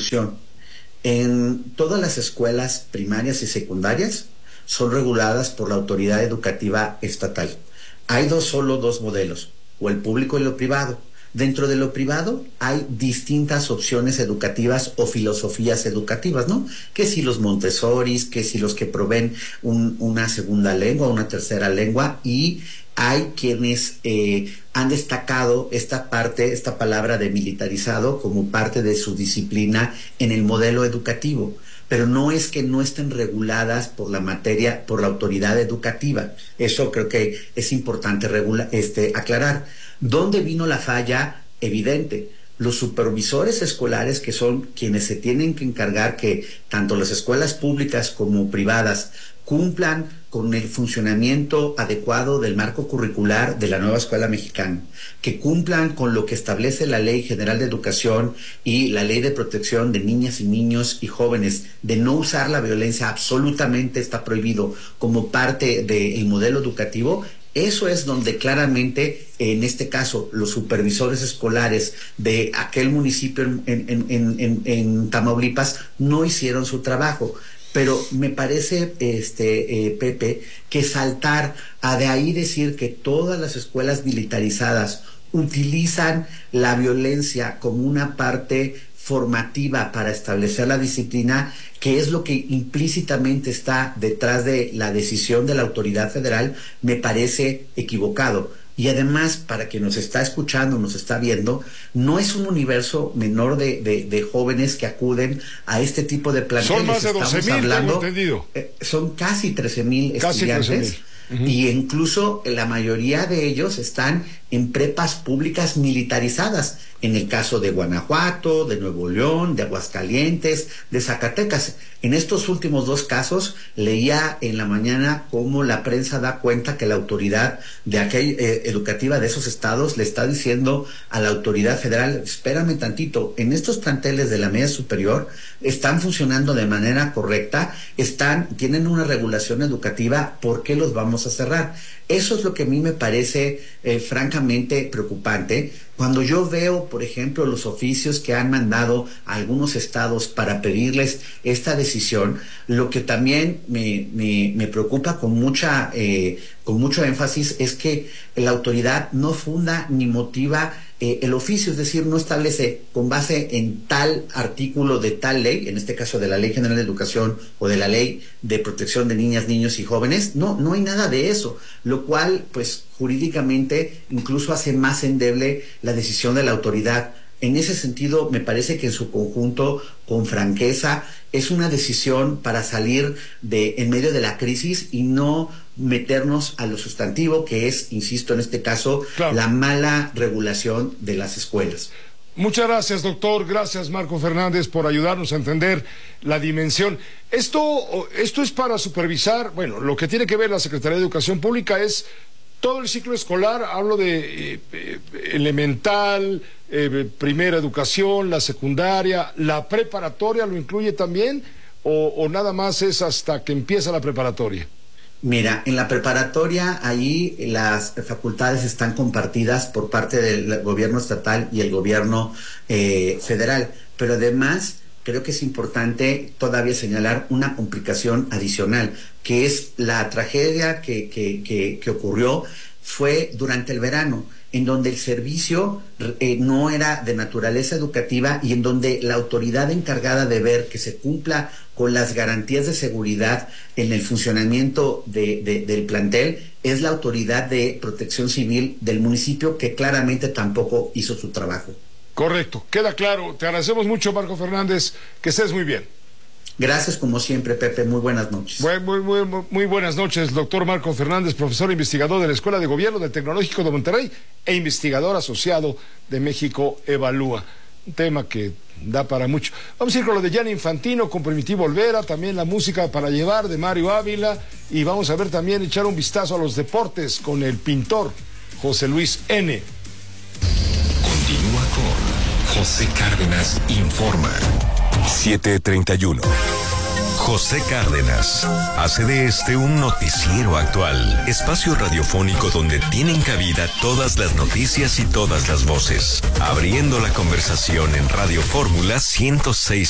discusión. En todas las escuelas primarias y secundarias son reguladas por la autoridad educativa estatal. Hay solo dos modelos, o el público y lo privado. Dentro de lo privado hay distintas opciones educativas o filosofías educativas, ¿no? Que si los Montessoris, que si los que proveen una segunda lengua, una tercera lengua, y hay quienes han destacado esta palabra de militarizado como parte de su disciplina en el modelo educativo. Pero no es que no estén reguladas por la materia, por la autoridad educativa. Eso creo que es importante aclarar. ¿Dónde vino la falla? Evidente. Los supervisores escolares, que son quienes se tienen que encargar que tanto las escuelas públicas como privadas cumplan con el funcionamiento adecuado del marco curricular de la nueva escuela mexicana, que cumplan con lo que establece la Ley General de Educación y la Ley de Protección de Niñas y Niños y Jóvenes, de no usar la violencia, absolutamente está prohibido como parte del modelo educativo. Eso es donde claramente, en este caso, los supervisores escolares de aquel municipio en Tamaulipas no hicieron su trabajo. Pero me parece, Pepe, que saltar a de ahí decir que todas las escuelas militarizadas utilizan la violencia como una parte formativa para establecer la disciplina, que es lo que implícitamente está detrás de la decisión de la autoridad federal, me parece equivocado. Y además, para quien nos está escuchando, nos está viendo, no es un universo menor de jóvenes que acuden a este tipo de planteles. Son más de 12,000, tengo entendido. Son casi 13,000 estudiantes. Y incluso la mayoría de ellos están en prepas públicas militarizadas, en el caso de Guanajuato, de Nuevo León, de Aguascalientes, de Zacatecas. En estos últimos dos casos leía en la mañana cómo la prensa da cuenta que la autoridad educativa de esos estados le está diciendo a la autoridad federal: espérame tantito, en estos planteles de la media superior están funcionando de manera correcta, tienen una regulación educativa, ¿por qué los vamos a cerrar? Eso es lo que a mí me parece francamente preocupante. Cuando yo veo, por ejemplo, los oficios que han mandado a algunos estados para pedirles esta decisión, lo que también me preocupa con mucho énfasis es que la autoridad no funda ni motiva el oficio, es decir, no establece con base en tal artículo de tal ley, en este caso de la Ley General de Educación o de la Ley de Protección de Niñas, Niños y Jóvenes. No hay nada de eso, lo cual pues jurídicamente incluso hace más endeble la decisión de la autoridad. En ese sentido, me parece que en su conjunto, con franqueza, es una decisión para salir en medio de la crisis y no meternos a lo sustantivo, que es, insisto, en este caso, claro, la mala regulación de las escuelas. Muchas gracias, doctor. Gracias, Marco Fernández, por ayudarnos a entender la dimensión. Esto es para supervisar, bueno, lo que tiene que ver la Secretaría de Educación Pública es todo el ciclo escolar. Hablo de elemental, primera educación, la secundaria, la preparatoria, ¿lo incluye también? ¿O nada más es hasta que empieza la preparatoria? Mira, en la preparatoria ahí las facultades están compartidas por parte del gobierno estatal y el gobierno federal, pero además creo que es importante todavía señalar una complicación adicional, que es la tragedia que ocurrió fue durante el verano, en donde el servicio no era de naturaleza educativa y en donde la autoridad encargada de ver que se cumpla con las garantías de seguridad en el funcionamiento del plantel es la autoridad de protección civil del municipio, que claramente tampoco hizo su trabajo. Correcto, queda claro. Te agradecemos mucho, Marco Fernández, que estés muy bien. Gracias, como siempre, Pepe. Muy buenas noches. Muy buenas noches, doctor Marco Fernández, profesor investigador de la Escuela de Gobierno del Tecnológico de Monterrey e investigador asociado de México Evalúa. Un tema que da para mucho. Vamos a ir con lo de Gianni Infantino, con Primitivo Olvera, también la música para llevar de Mario Ávila, y vamos a ver también, echar un vistazo a los deportes con el pintor José Luis N. Continúa con José Cárdenas Informa. 7:31. José Cárdenas hace de este un noticiero actual, espacio radiofónico donde tienen cabida todas las noticias y todas las voces, abriendo la conversación en Radio Fórmula 106.